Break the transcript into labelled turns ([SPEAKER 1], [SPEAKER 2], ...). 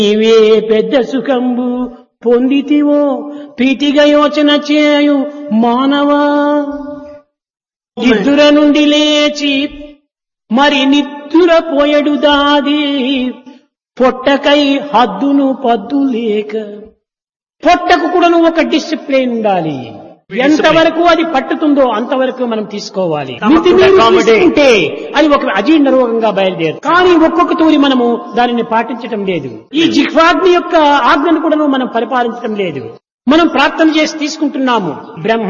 [SPEAKER 1] నీవే పెద్ద సుఖంబు పొందితివో ప్రీతిగా యోచన చేయు మానవా. నిద్దుర నుండి లేచి మరి నిద్దుర పోయడు దాది పొట్టకై హద్దును పద్దు లేక. పొట్టకు కూడా ఒక డిసిప్లిన్ ఉండాలి. ఎంతవరకు అది పట్టుతుందో అంతవరకు మనం తీసుకోవాలి. తీసుకుంటే అది ఒక అజీర్ణ రోగంగా బయలుదేరు. కానీ ఒక్కొక్క తూరి మనము దానిని పాటించటం లేదు. ఈ జిహ్వాగ్ని యొక్క ఆజ్ఞను కూడా మనం పరిపాలించడం లేదు. మనం ప్రార్థన చేసి తీసుకుంటున్నాము. బ్రహ్మ